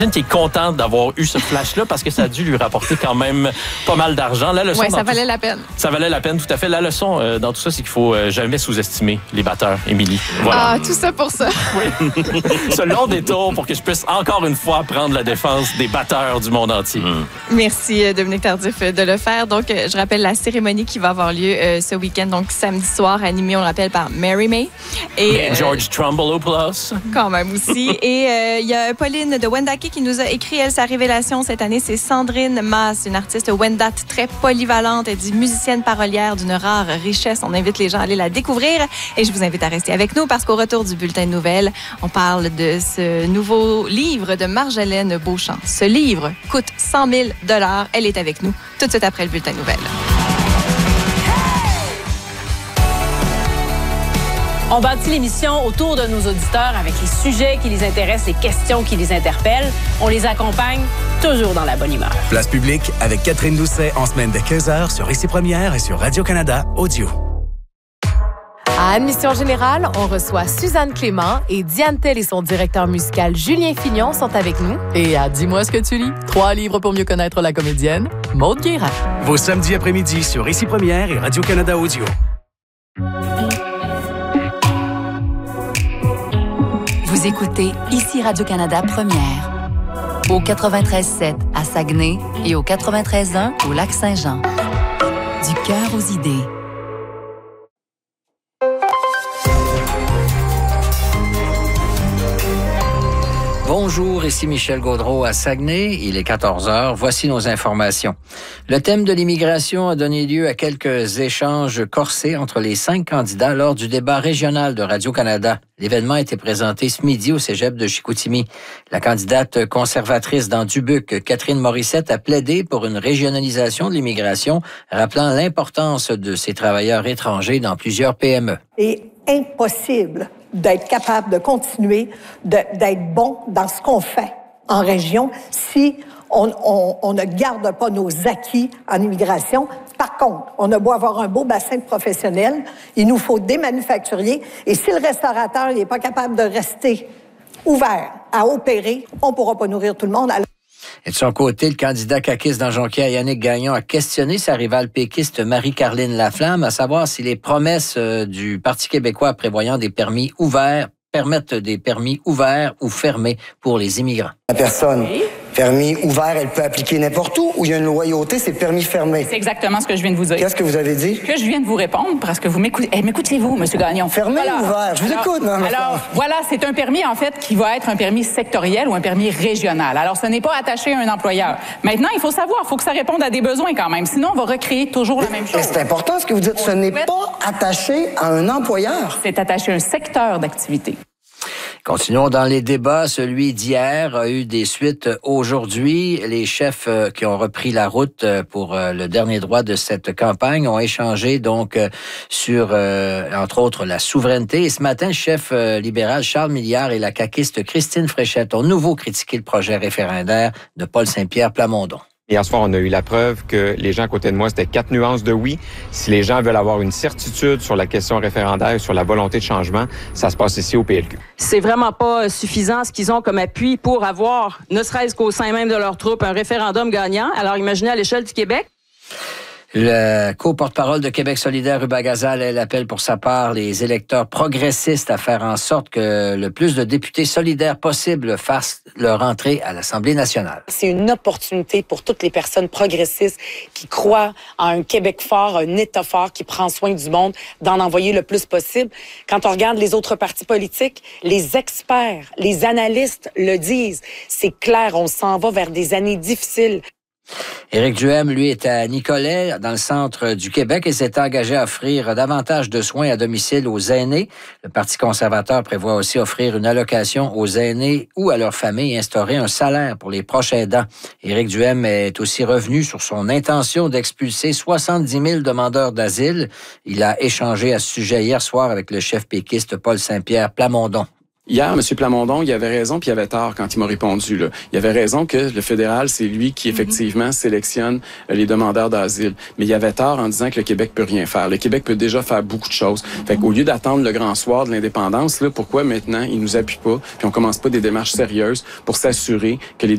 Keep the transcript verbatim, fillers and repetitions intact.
qui est content d'avoir eu ce flash-là parce que ça a dû lui rapporter quand même pas mal d'argent. La leçon oui, ça valait tout... la peine. Ça valait la peine, tout à fait. La leçon euh, dans tout ça, c'est qu'il faut euh, jamais sous-estimer les batteurs, Émilie. Voilà. Ah, tout ça pour ça. Oui. Ce long détour pour que je puisse encore une fois prendre la défense des batteurs du monde entier. Mm. Merci, Dominique Tardif, de le faire. Donc, je rappelle la cérémonie qui va avoir lieu euh, ce week-end, donc samedi soir, animée, on le rappelle, par Mary May. Et euh, George Trumbullopoulos. Quand même aussi. Et il euh, y a Pauline de Wendake qui nous a écrit, elle, sa révélation cette année, c'est Sandrine Maas, une artiste Wendat très polyvalente. Elle dit musicienne parolière d'une rare richesse. On invite les gens à aller la découvrir. Et je vous invite à rester avec nous parce qu'au retour du bulletin de nouvelles, on parle de ce nouveau livre de Marjolaine Beauchamp. Ce livre coûte cent mille dollars. Elle est avec nous tout de suite après le bulletin de nouvelles. On bâtit l'émission autour de nos auditeurs avec les sujets qui les intéressent, les questions qui les interpellent. On les accompagne toujours dans la bonne humeur. Place publique avec Catherine Doucet en semaine de quinze heures sur Ici Première et sur Radio-Canada Audio. À Admission Générale, on reçoit Suzanne Clément et Diane Tell et son directeur musical Julien Fignon sont avec nous. Et à Dis-moi ce que tu lis, trois livres pour mieux connaître la comédienne, Maude Guérin. Vos samedis après-midi sur Ici Première et Radio-Canada Audio. Vous écoutez Ici Radio-Canada Première. Au quatre-vingt-treize sept à Saguenay et au quatre-vingt-treize un au Lac-Saint-Jean. Du cœur aux idées. Bonjour, ici Michel Gaudreault à Saguenay. Il est quatorze heures. Voici nos informations. Le thème de l'immigration a donné lieu à quelques échanges corsés entre les cinq candidats lors du débat régional de Radio-Canada. L'événement a été présenté ce midi au cégep de Chicoutimi. La candidate conservatrice dans Dubuque, Catherine Morissette, a plaidé pour une régionalisation de l'immigration, rappelant l'importance de ces travailleurs étrangers dans plusieurs P M E. Et impossible d'être capable de continuer, de, d'être bon dans ce qu'on fait en région si on, on, on ne garde pas nos acquis en immigration. Par contre, on a beau avoir un beau bassin de professionnels, il nous faut des manufacturiers. Et si le restaurateur n'est pas capable de rester ouvert à opérer, on ne pourra pas nourrir tout le monde. Alors... Et de son côté, le candidat caquiste dans Jonquière, Yannick Gagnon, a questionné sa rivale péquiste Marie-Carline Laflamme, à savoir si les promesses du Parti québécois prévoyant des permis ouverts permettent des permis ouverts ou fermés pour les immigrants. La personne... Permis ouvert, elle peut appliquer n'importe où, où il y a une loyauté, c'est permis fermé. C'est exactement ce que je viens de vous dire. Qu'est-ce que vous avez dit? Que je viens de vous répondre, parce que vous m'écoutez. Eh, m'écoutez-vous, M. Gagnon? Fermé voilà. ou ouvert? Je vous alors, écoute, non? Alors, voilà, c'est un permis, en fait, qui va être un permis sectoriel ou un permis régional. Alors, ce n'est pas attaché à un employeur. Maintenant, il faut savoir, il faut que ça réponde à des besoins quand même. Sinon, on va recréer toujours mais, la même chose. Mais c'est important ce que vous dites. On ce n'est souhaite... pas attaché à un employeur. C'est attaché à un secteur d'activité. Continuons dans les débats. Celui d'hier a eu des suites aujourd'hui. Les chefs qui ont repris la route pour le dernier droit de cette campagne ont échangé donc sur, euh, entre autres, la souveraineté. Et ce matin, le chef libéral Charles Milliard et la caquiste Christine Fréchette ont nouveau critiqué le projet référendaire de Paul Saint-Pierre Plamondon. Hier soir, on a eu la preuve que les gens à côté de moi, c'était quatre nuances de oui. Si les gens veulent avoir une certitude sur la question référendaire, sur la volonté de changement, ça se passe ici au P L Q. C'est vraiment pas suffisant ce qu'ils ont comme appui pour avoir, ne serait-ce qu'au sein même de leur troupe, un référendum gagnant. Alors imaginez à l'échelle du Québec. Le co-porte-parole de Québec solidaire, Ruba Gazal, elle appelle pour sa part les électeurs progressistes à faire en sorte que le plus de députés solidaires possible fassent leur entrée à l'Assemblée nationale. C'est une opportunité pour toutes les personnes progressistes qui croient en un Québec fort, un État fort qui prend soin du monde, d'en envoyer le plus possible. Quand on regarde les autres partis politiques, les experts, les analystes le disent. C'est clair, on s'en va vers des années difficiles. Éric Duhem, lui, est à Nicolet, dans le centre du Québec, et s'est engagé à offrir davantage de soins à domicile aux aînés. Le Parti conservateur prévoit aussi offrir une allocation aux aînés ou à leurs familles et instaurer un salaire pour les proches aidants. Éric Duhem est aussi revenu sur son intention d'expulser soixante-dix mille demandeurs d'asile. Il a échangé à ce sujet hier soir avec le chef péquiste Paul Saint-Pierre Plamondon. Hier, M. Plamondon, il avait raison puis il avait tort quand il m'a répondu. Là. Il avait raison que le fédéral, c'est lui qui, effectivement, mm-hmm. sélectionne les demandeurs d'asile. Mais il avait tort en disant que le Québec peut rien faire. Le Québec peut déjà faire beaucoup de choses. Fait qu'au lieu d'attendre le grand soir de l'indépendance, là, pourquoi maintenant il nous appuie pas puis on commence pas des démarches sérieuses pour s'assurer que les